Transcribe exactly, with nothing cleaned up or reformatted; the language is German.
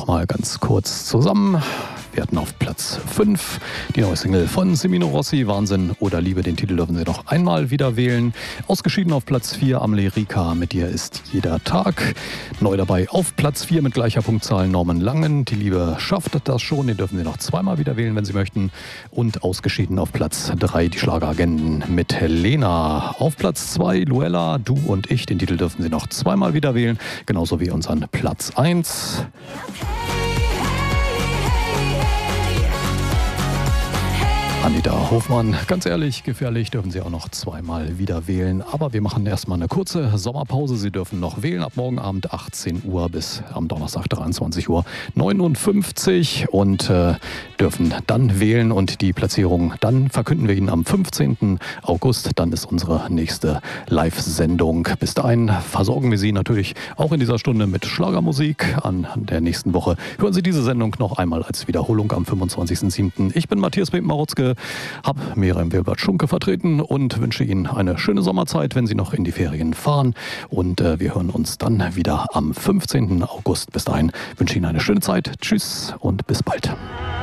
nochmal ganz kurz zusammen. Wir hatten auf Platz fünf die neue Single von Semino Rossi, Wahnsinn oder Liebe. Den Titel dürfen Sie noch einmal wieder wählen. Ausgeschieden auf Platz vier, Amelie Rika, Mit dir ist jeder Tag. Neu dabei auf Platz vier mit gleicher Punktzahl Norman Langen, Die Liebe schafft das schon. Den dürfen Sie noch zweimal wieder wählen, wenn Sie möchten. Und ausgeschieden auf Platz drei die Schlageragenten mit Helena. Auf Platz zwei Luella, Du und ich. Den Titel dürfen Sie noch zweimal wieder wählen. Genauso wie unseren Platz eins. Anita Hofmann, ganz ehrlich, gefährlich, dürfen Sie auch noch zweimal wieder wählen. Aber wir machen erstmal eine kurze Sommerpause. Sie dürfen noch wählen ab morgen Abend achtzehn Uhr bis am Donnerstag dreiundzwanzig Uhr neunundfünfzig und äh, dürfen dann wählen und die Platzierung, dann verkünden wir Ihnen am fünfzehnten August. Dann ist unsere nächste Live-Sendung. Bis dahin versorgen wir Sie natürlich auch in dieser Stunde mit Schlagermusik. An der nächsten Woche hören Sie diese Sendung noch einmal als Wiederholung am fünfundzwanzigsten siebten Ich bin Matthias Marotzke, habe Miriam Wilbert-Schunke vertreten und wünsche Ihnen eine schöne Sommerzeit, wenn Sie noch in die Ferien fahren. Und äh, wir hören uns dann wieder am fünfzehnten August. Bis dahin wünsche ich Ihnen eine schöne Zeit. Tschüss und bis bald.